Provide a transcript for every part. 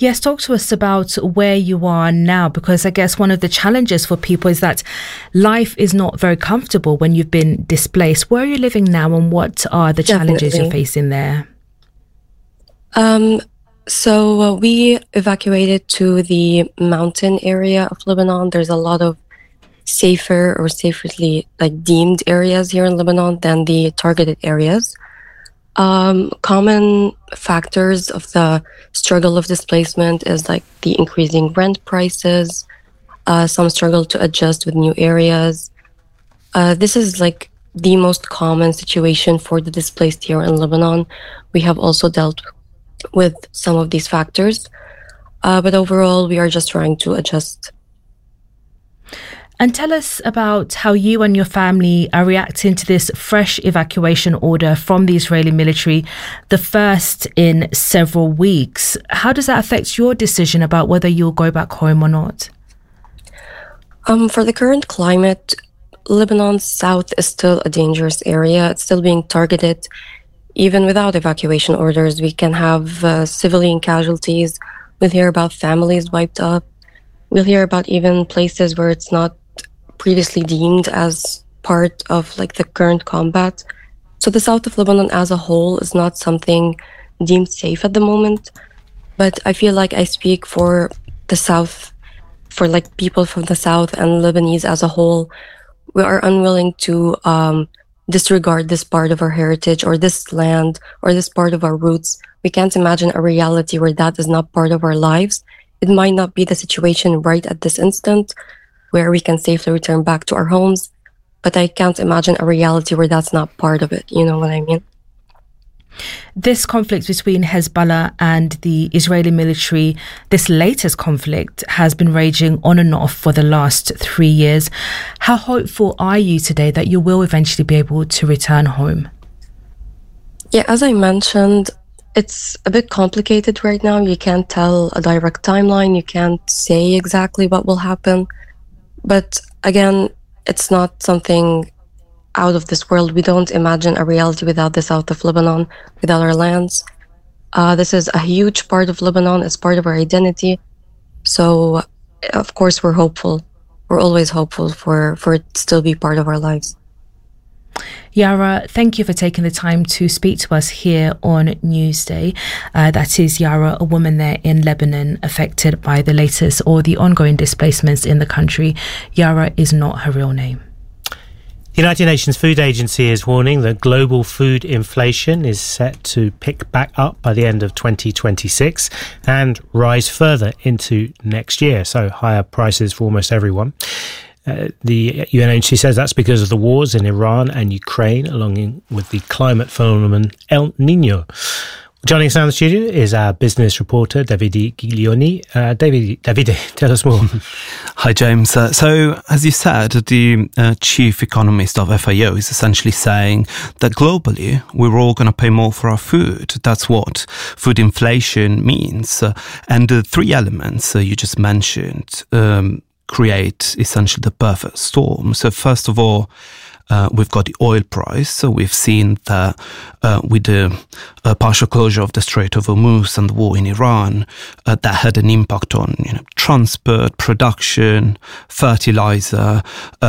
Yes, talk to us about where you are now, because I guess one of the challenges for people is that life is not very comfortable when you've been displaced. Where are you living now, and what are the challenges you're facing there? So we evacuated to the mountain area of Lebanon. There's a lot of safer or safely deemed areas here in Lebanon than the targeted areas. Common factors of the struggle of displacement is the increasing rent prices, some struggle to adjust with new areas. This is the most common situation for the displaced here in Lebanon. We have also dealt with some of these factors, but overall we are just trying to adjust. And tell us about how you and your family are reacting to this fresh evacuation order from the Israeli military, the first in several weeks. How does that affect your decision about whether you'll go back home or not? For the current climate, Lebanon's south is still a dangerous area. It's still being targeted. Even without evacuation orders, we can have civilian casualties. We'll hear about families wiped up. We'll hear about even places where it's not previously deemed as part of the current combat. So the south of Lebanon as a whole is not something deemed safe at the moment. But I feel like I speak for the south, for people from the south and Lebanese as a whole. We are unwilling to disregard this part of our heritage or this land or this part of our roots. We can't imagine a reality where that is not part of our lives. It might not be the situation right at this instant where we can safely return back to our homes, but I can't imagine a reality where that's not part of it. You know what I mean? This conflict between Hezbollah and the Israeli military, this latest conflict, has been raging on and off for the last 3 years. How hopeful are you today that you will eventually be able to return home? Yeah, as I mentioned, it's a bit complicated right now. You can't tell a direct timeline. You can't say exactly what will happen. But again, it's not something out of this world. We don't imagine a reality without the south of Lebanon, without our lands. This is a huge part of Lebanon. It's part of our identity. So, of course, we're hopeful. We're always hopeful for it to still be part of our lives. Yara, thank you for taking the time to speak to us here on Newsday. That is Yara, a woman there in Lebanon affected by the latest or the ongoing displacements in the country. Yara is not her real name. The United Nations Food Agency is warning that global food inflation is set to pick back up by the end of 2026 and rise further into next year, so higher prices for almost everyone. The UNHCR says that's because of the wars in Iran and Ukraine, along with the climate phenomenon El Nino. Joining us now in the studio is our business reporter, Davide Giglioni. Davide, tell us more. Hi, James. So, as you said, the chief economist of FAO is essentially saying that globally, we're all going to pay more for our food. That's what food inflation means. And the three elements you just mentioned create essentially the perfect storm. So first of all, we've got the oil price. So we've seen that with the partial closure of the Strait of Hormuz and the war in Iran, that had an impact on transport, production, fertilizer,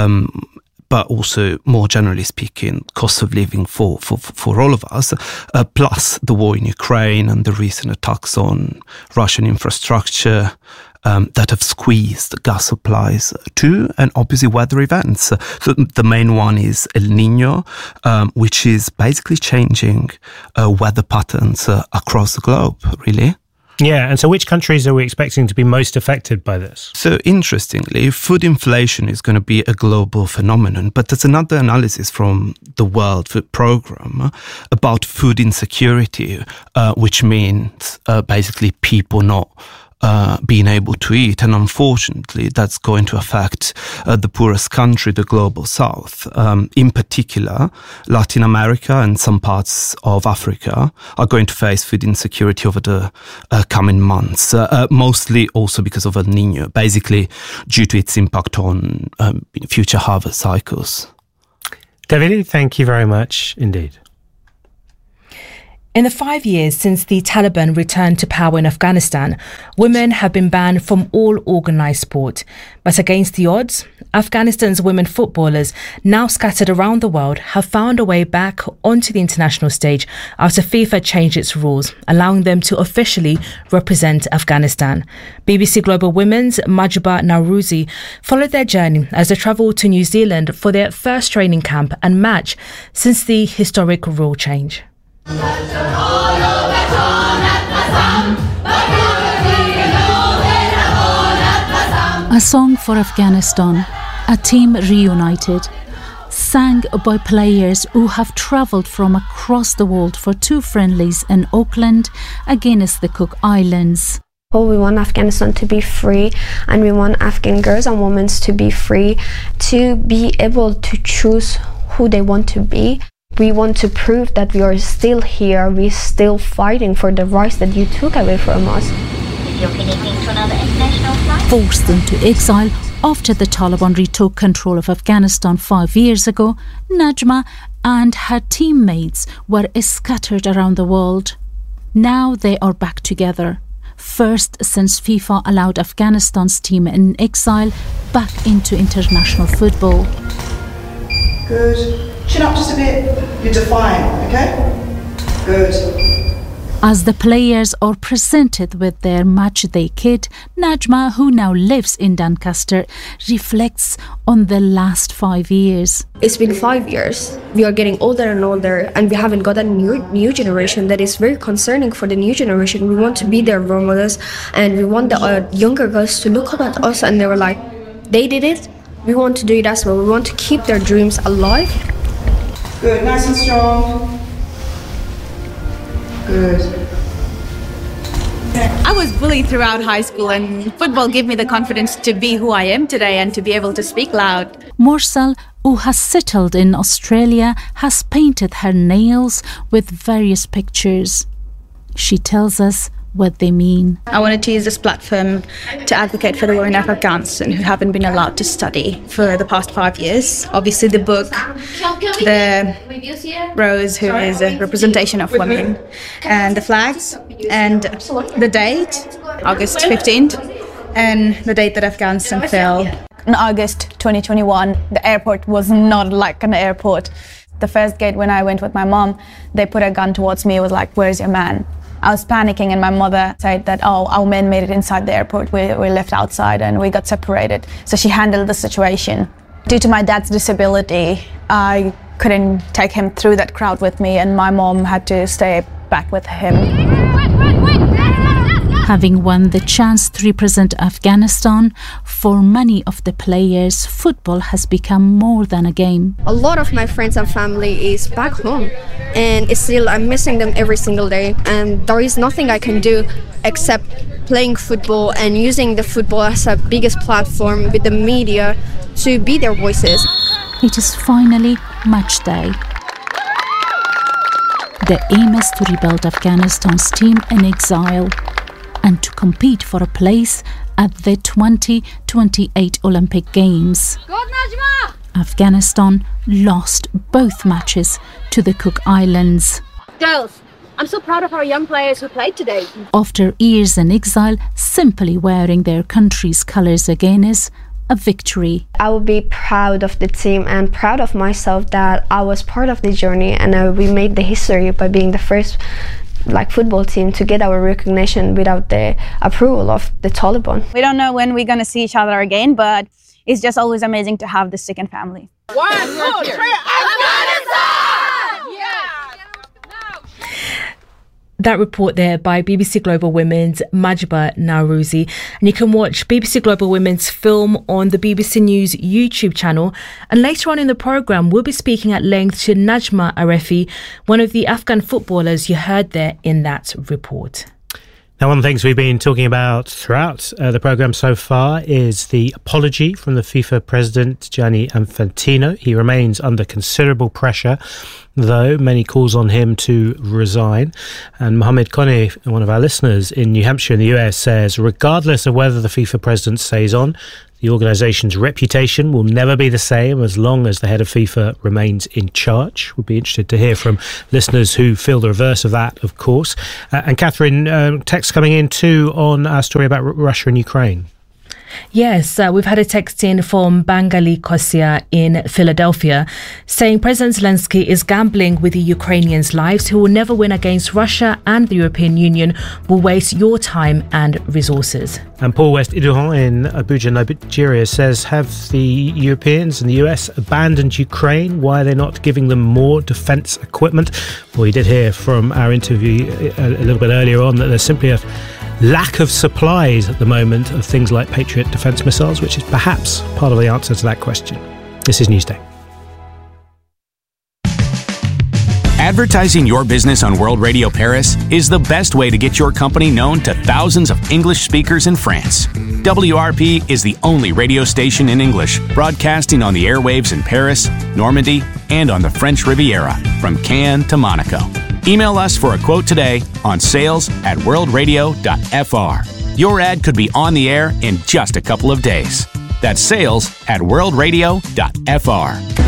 but also, more generally speaking, cost of living for all of us, plus the war in Ukraine and the recent attacks on Russian infrastructure, that have squeezed gas supplies too, and obviously weather events. So the main one is El Nino, which is basically changing weather patterns across the globe, really. Yeah, and so which countries are we expecting to be most affected by this? So interestingly, food inflation is going to be a global phenomenon, but there's another analysis from the World Food Programme about food insecurity, which means basically people not being able to eat. And unfortunately, that's going to affect the poorest country, the global south. In particular, Latin America and some parts of Africa are going to face food insecurity over the coming months, mostly also because of El Nino, basically due to its impact on future harvest cycles. Davide, thank you very much indeed. In the 5 years since the Taliban returned to power in Afghanistan, women have been banned from all organised sport. But against the odds, Afghanistan's women footballers, now scattered around the world, have found a way back onto the international stage after FIFA changed its rules, allowing them to officially represent Afghanistan. BBC Global Women's Majba Nawrouzi followed their journey as they travelled to New Zealand for their first training camp and match since the historic rule change. A song for Afghanistan, a team reunited, sang by players who have travelled from across the world for 2 friendlies in Auckland against the Cook Islands. We want Afghanistan to be free, and we want Afghan girls and women to be free, to be able to choose who they want to be. We want to prove that we are still here, we're still fighting for the rights that you took away from us. Forced into exile after the Taliban retook control of Afghanistan 5 years ago, Najma and her teammates were scattered around the world. Now they are back together. First since FIFA allowed Afghanistan's team in exile back into international football. Good. Chin up just a bit. You're defying, okay? Good. As the players are presented with their matchday kit, Najma, who now lives in Doncaster, reflects on the last 5 years. It's been 5 years. We are getting older and older, and we haven't got a new generation. That is very concerning for the new generation. We want to be their role models, and we want the younger girls to look up at us and they were like, they did it, we want to do it as well. We want to keep their dreams alive. Good, nice and strong. Good. I was bullied throughout high school, and football gave me the confidence to be who I am today and to be able to speak loud. Morsel, who has settled in Australia, has painted her nails with various pictures. She tells us what they mean. I wanted to use this platform to advocate for the women of Afghanistan who haven't been allowed to study for the past 5 years. Obviously the book, the rose, who is a representation of women, and the flags, and the date, August 15th, and the date that Afghanistan fell. In August 2021, the airport was not like an airport. The first gate when I went with my mom, they put a gun towards me. It was like, where's your man? I was panicking, and my mother said that, oh, our men made it inside the airport. We left outside and we got separated. So she handled the situation. Due to my dad's disability, I couldn't take him through that crowd with me, and my mom had to stay back with him. Having won the chance to represent Afghanistan, for many of the players, football has become more than a game. A lot of my friends and family is back home, and still I'm missing them every single day, and there is nothing I can do except playing football and using the football as a biggest platform with the media to be their voices. It is finally match day. The aim is to rebuild Afghanistan's team in exile and to compete for a place at the 2028 Olympic Games. Afghanistan lost both matches to the Cook Islands. Girls, I'm so proud of our young players who played today. After years in exile, simply wearing their country's colours again is a victory. I will be proud of the team and proud of myself that I was part of the journey, and we made the history by being the first football team to get our recognition without the approval of the Taliban. We don't know when we're going to see each other again, but it's just always amazing to have this second family. 1, 2, 3, Afghanistan! That report there by BBC Global Women's Majba Nawrouzi. And you can watch BBC Global Women's film on the BBC News YouTube channel. And later on in the programme, we'll be speaking at length to Najma Arefi, one of the Afghan footballers you heard there in that report. Now, one of the things we've been talking about throughout the programme so far is the apology from the FIFA president, Gianni Infantino. He remains under considerable pressure, though many calls on him to resign. And Mohammed Kone, one of our listeners in New Hampshire in the US, says, regardless of whether the FIFA president stays on, The organisation's reputation will never be the same as long as the head of FIFA remains in charge. We'll be interested to hear from listeners who feel the reverse of that, of course. And Catherine, text coming in too on our story about Russia and Ukraine. Yes, we've had a text in from Bangali Kosia in Philadelphia saying President Zelensky is gambling with the Ukrainians' lives who will never win against Russia, and the European Union will waste your time and resources. And Paul West Iduhan in Abuja, Nigeria says, have the Europeans and the US abandoned Ukraine? Why are they not giving them more defence equipment? Well, you did hear from our interview a little bit earlier on that there's simply a lack of supplies at the moment of things like Patriot defence missiles, which is perhaps part of the answer to that question. This is Newsday. Advertising your business on World Radio Paris is the best way to get your company known to thousands of English speakers in France. WRP is the only radio station in English broadcasting on the airwaves in Paris, Normandy, and on the French Riviera, from Cannes to Monaco. Email us for a quote today on sales@worldradio.fr. Your ad could be on the air in just a couple of days. That's sales@worldradio.fr.